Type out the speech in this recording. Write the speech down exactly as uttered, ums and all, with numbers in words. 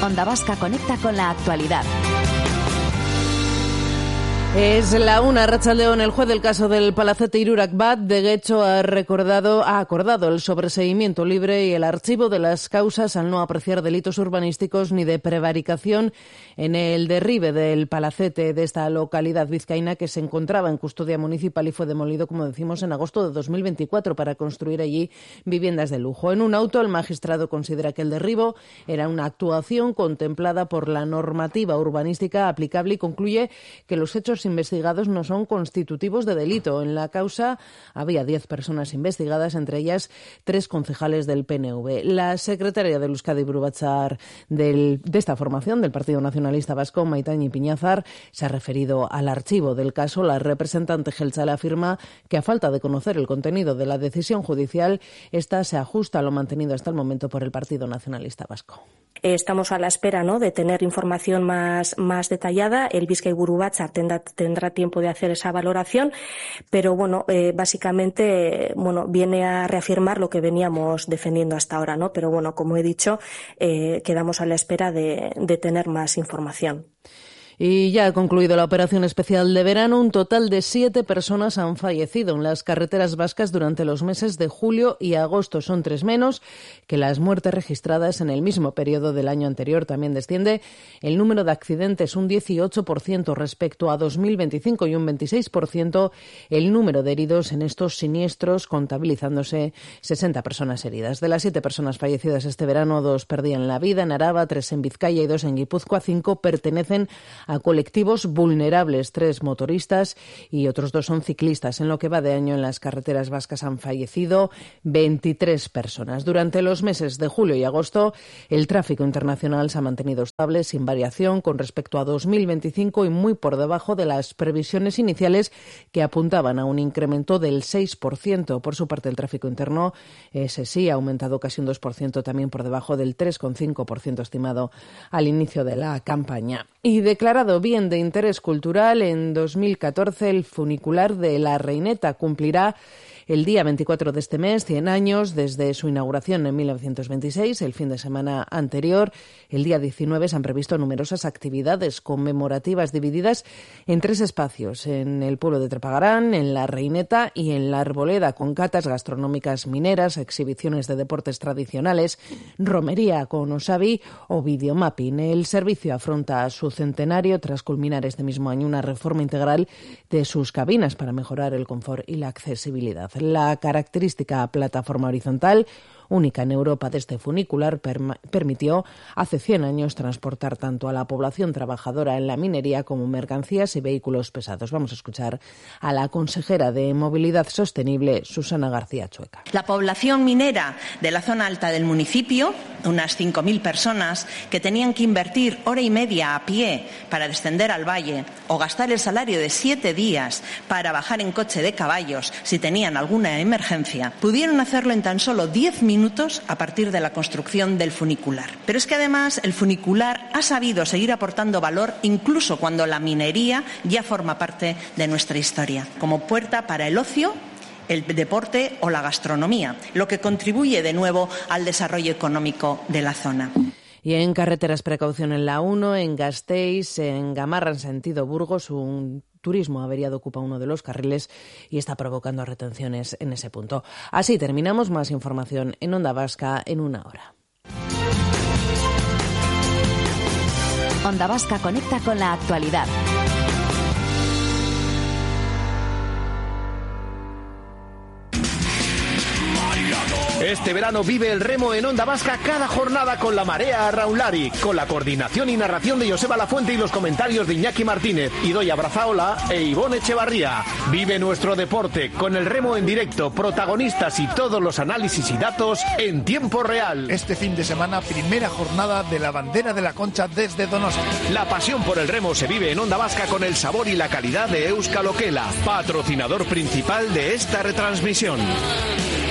Onda Vasca conecta con la actualidad. Es la una, Arratsaldeon. El juez del caso del Palacete Hirurak Bat de Getxo ha recordado, ha acordado el sobreseimiento libre y el archivo de las causas al no apreciar delitos urbanísticos ni de prevaricación en el derribe del palacete de esta localidad vizcaína que se encontraba en custodia municipal y fue demolido, como decimos, en agosto de dos mil veinticuatro para construir allí viviendas de lujo. En un auto, el magistrado considera que el derribo era una actuación contemplada por la normativa urbanística aplicable y concluye que los hechos investigados no son constitutivos de delito. En la causa había diez personas investigadas, entre ellas tres concejales del P N V. La secretaria del Euskadi Buru Batzar del, de esta formación, del Partido Nacionalista Vasco, Maitañi Piñazar, se ha referido al archivo del caso. La representante jeltzale afirma que, a falta de conocer el contenido de la decisión judicial, esta se ajusta a lo mantenido hasta el momento por el Partido Nacionalista Vasco. Estamos a la espera, ¿no?, de tener información más, más detallada. El Bizkai Buru Batzar tendrá, tendrá tiempo de hacer esa valoración, pero bueno, eh, básicamente, bueno, viene a reafirmar lo que veníamos defendiendo hasta ahora, ¿no? Pero bueno, como he dicho, eh, quedamos a la espera de, de tener más información. Y ya ha concluido la operación especial de verano. Un total de siete personas han fallecido en las carreteras vascas durante los meses de julio y agosto. Son tres menos que las muertes registradas en el mismo periodo del año anterior. También desciende el número de accidentes un dieciocho por ciento respecto a dos mil veinticinco y un veintiséis por ciento el número de heridos en estos siniestros, contabilizándose sesenta personas heridas. De las siete personas fallecidas este verano, dos perdían la vida en Araba, tres en Vizcaya y dos en Guipúzcoa. Cinco pertenecen a colectivos vulnerables, tres motoristas y otros dos son ciclistas. En lo que va de año en las carreteras vascas han fallecido veintitrés personas. Durante los meses de julio y agosto el tráfico internacional se ha mantenido estable, sin variación con respecto a dos mil veinticinco y muy por debajo de las previsiones iniciales que apuntaban a un incremento del seis por ciento. Por su parte, el tráfico interno, ese sí, ha aumentado casi un dos por ciento, también por debajo del tres coma cinco por ciento estimado al inicio de la campaña. Y declarado bien de interés cultural, en dos mil catorce el funicular de La Reineta cumplirá el día veinticuatro de este mes cien años desde su inauguración en mil novecientos veintiséis. El fin de semana anterior, el día diecinueve, se han previsto numerosas actividades conmemorativas divididas en tres espacios: en el pueblo de Trepagarán, en La Reineta y en La Arboleda, con catas gastronómicas mineras, exhibiciones de deportes tradicionales, romería con osabi o videomapping. El servicio afronta su centenario tras culminar este mismo año una reforma integral de sus cabinas para mejorar el confort y la accesibilidad. La característica plataforma horizontal, única en Europa de este funicular, perm- permitió hace cien años transportar tanto a la población trabajadora en la minería como mercancías y vehículos pesados. Vamos a escuchar a la consejera de Movilidad Sostenible, Susana García Chueca. La población minera de la zona alta del municipio, unas cinco mil personas que tenían que invertir hora y media a pie para descender al valle o gastar el salario de siete días para bajar en coche de caballos si tenían alguna emergencia, pudieron hacerlo en tan solo diez minutos a partir de la construcción del funicular. Pero es que además el funicular ha sabido seguir aportando valor incluso cuando la minería ya forma parte de nuestra historia, como puerta para el ocio, el deporte o la gastronomía, lo que contribuye de nuevo al desarrollo económico de la zona. Y en carreteras, precaución en la uno, en Gasteiz, en Gamarra, en sentido Burgos, un turismo averiado ocupa uno de los carriles y está provocando retenciones en ese punto. Así terminamos. Más información en Onda Vasca en una hora. Onda Vasca conecta con la actualidad. Este verano vive el remo en Onda Vasca cada jornada con la marea Arraunlari, con la coordinación y narración de Joseba Lafuente y los comentarios de Iñaki Martínez, Idoia Brazaola e Ivone Echevarría. Vive nuestro deporte con el remo en directo, protagonistas y todos los análisis y datos en tiempo real. Este fin de semana, primera jornada de la Bandera de la Concha desde Donostia. La pasión por el remo se vive en Onda Vasca con el sabor y la calidad de Euskal Okela, patrocinador principal de esta retransmisión.